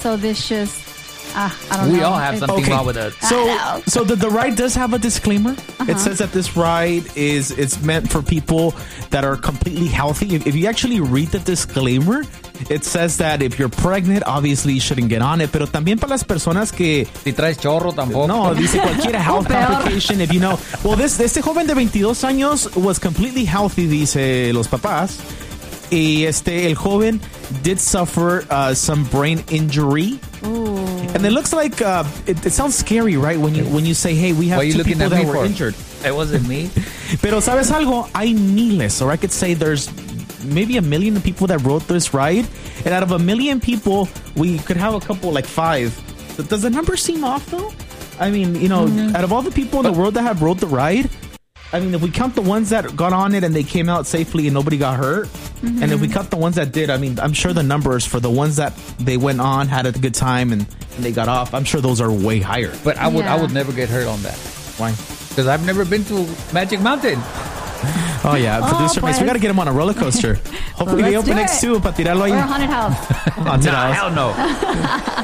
So this just, I don't know. We all have something wrong with it. So the ride does have a disclaimer. It says that this ride it's meant for people that are completely healthy. If you actually read the disclaimer, it says that if you're pregnant, obviously you shouldn't get on it. Pero también para las personas que... Si traes chorro, tampoco. No, dice cualquier health complication. If you know... Well, este joven de 22 años was completely healthy, dice los papás. Y el joven did suffer some brain injury. Ooh. And it looks like it sounds scary, right? When you say, "Hey, we have two people that were injured." It wasn't me. Pero sabes algo? Hay miles, or I could say there's maybe 1 million people that rode this ride, and out of 1 million people, we could have a couple, like 5. Does the number seem off though? I mean, out of all the people in the world that have rode the ride, I mean, if we count the ones that got on it and they came out safely and nobody got hurt, and if we count the ones that did, I mean, I'm sure the numbers for the ones that they went on, had a good time, and they got off, I'm sure those are way higher. But I would never get hurt on that. Why? Because I've never been to Magic Mountain. Oh, yeah. Producer Mace, we got to get him on a roller coaster. Hopefully they open next too, para tirarlo ahí. Or a haunted house. Haunted house. Hell no.